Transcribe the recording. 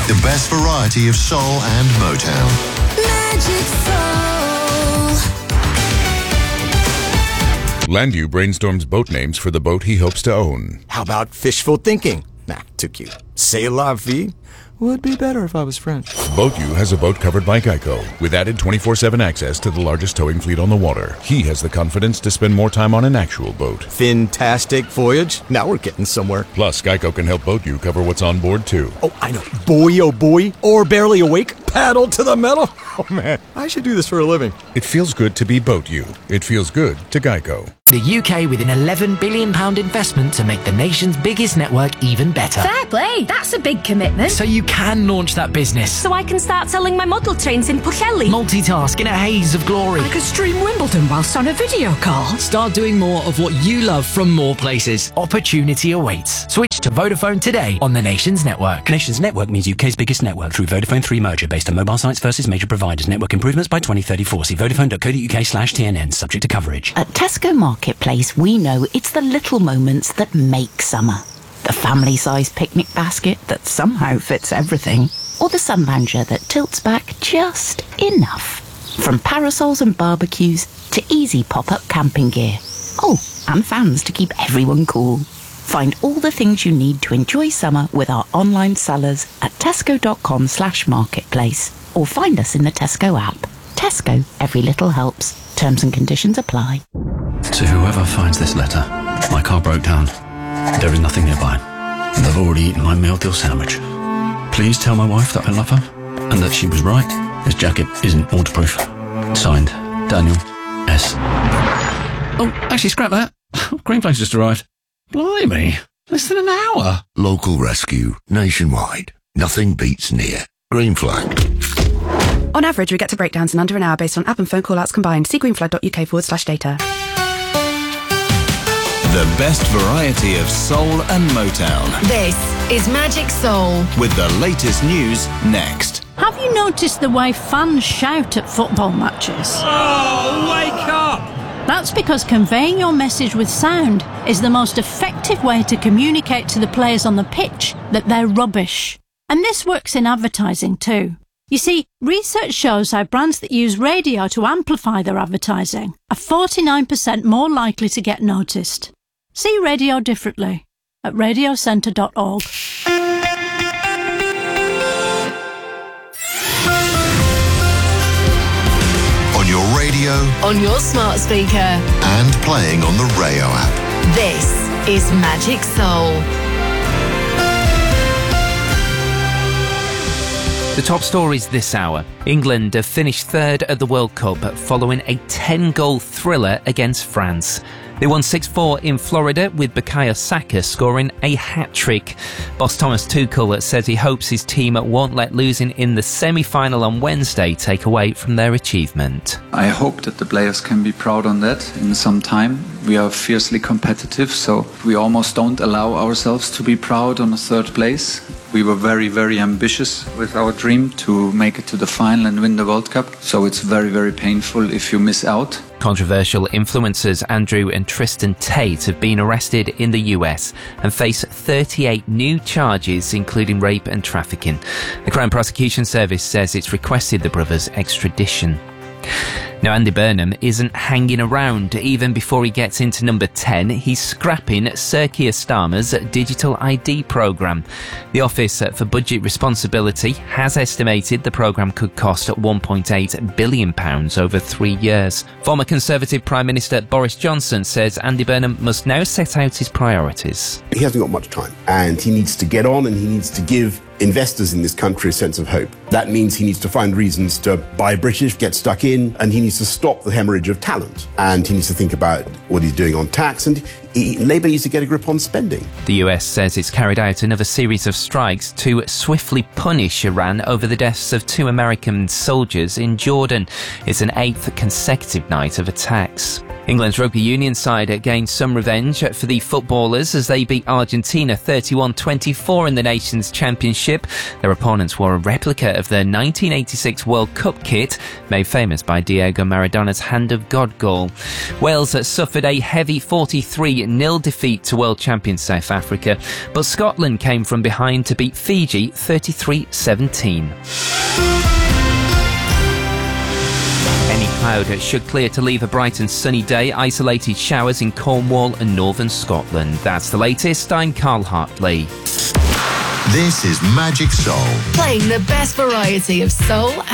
The best variety of soul and Motown. Magic Soul. Landu brainstorms boat names for the boat he hopes to own. How about fishful thinking? Nah, too cute. C'est la vie? Would be better if I was French. BoatU has a boat covered by Geico, with added 24/7 access to the largest towing fleet on the water. He has the confidence to spend more time on an actual boat. Fantastic voyage. Now we're getting somewhere. Plus, Geico can help BoatU cover what's on board, too. Oh, I know. Boy, oh boy. Or barely awake. Paddle to the metal. Oh, man. I should do this for a living. It feels good to be BoatU. It feels good to Geico. The UK with an £11 billion investment to make the nation's biggest network even better. Fair play, that's a big commitment. So you can launch that business. So I can start selling my model trains in Pwllheli. Multitask in a haze of glory. I could stream Wimbledon whilst on a video call. Start doing more of what you love from more places. Opportunity awaits. Switch to Vodafone today on the Nations Network. Nations Network means UK's biggest network through Vodafone 3 merger based on mobile sites versus major providers. Network improvements by 2034. See vodafone.co.uk/TNN, subject to coverage. At Tesco Marketplace, we know it's the little moments that make summer. The family-sized picnic basket that somehow fits everything. Or the sun lounger that tilts back just enough. From parasols and barbecues to easy pop-up camping gear. Oh, and fans to keep everyone cool. Find all the things you need to enjoy summer with our online sellers at tesco.com/marketplace. Or find us in the Tesco app. Tesco, every little helps. Terms and conditions apply. To whoever finds this letter, my car broke down. There is nothing nearby. And I've already eaten my meal deal sandwich. Please tell my wife that I love her and that she was right. This jacket isn't waterproof. Signed, Daniel S. Oh, actually, scrap that. Greenflags just arrived. Blimey, less than an hour. Local rescue, nationwide. Nothing beats near. Green Flag. On average, we get to breakdowns in under an hour based on app and phone call-outs combined. See greenflag.uk/data. The best variety of soul and Motown. This is Magic Soul. With the latest news next. Have you noticed the way fans shout at football matches? Oh, wake up! That's because conveying your message with sound is the most effective way to communicate to the players on the pitch that they're rubbish. And this works in advertising too. You see, research shows how brands that use radio to amplify their advertising are 49% more likely to get noticed. See radio differently at radiocentre.org. On your radio. On your smart speaker. And playing on the Rayo app. This is Magic Soul. The top stories this hour. England have finished third at the World Cup following a 10-goal thriller against France. They won 6-4 in Florida with Bukayo Saka scoring a hat-trick. Boss Thomas Tuchel says he hopes his team won't let losing in the semi-final on Wednesday take away from their achievement. I hope that the players can be proud on that in some time. We are fiercely competitive, so we almost don't allow ourselves to be proud on a third place. We were very, very ambitious with our dream to make it to the final and win the World Cup. So it's very, very painful if you miss out. Controversial influencers Andrew and Tristan Tate have been arrested in the US and face 38 new charges, including rape and trafficking. The Crown Prosecution Service says it's requested the brothers' extradition. Now, Andy Burnham isn't hanging around. Even before he gets into number 10, he's scrapping Sir Keir Starmer's digital ID programme. The Office for Budget Responsibility has estimated the programme could cost £1.8 billion over 3 years. Former Conservative Prime Minister Boris Johnson says Andy Burnham must now set out his priorities. He hasn't got much time, and he needs to get on and he needs to give investors in this country a sense of hope. That means he needs to find reasons to buy British, get stuck in, and he needs to stop the hemorrhage of talent. And he needs to think about what he's doing on tax, and Labour needs to get a grip on spending. The US says it's carried out another series of strikes to swiftly punish Iran over the deaths of 2 American soldiers in Jordan. It's an 8th consecutive night of attacks. England's rugby union side gained some revenge for the footballers as they beat Argentina 31-24 in the Nations Championship. Their opponents wore a replica of their 1986 World Cup kit, made famous by Diego Maradona's Hand of God goal. Wales suffered a heavy 43-0 3-0 defeat to world champion South Africa, but Scotland came from behind to beat Fiji 33-17. Any cloud should clear to leave a bright and sunny day. Isolated showers in Cornwall and northern Scotland. That's the latest. I'm Carl Hartley. This is Magic Soul. Playing the best variety of soul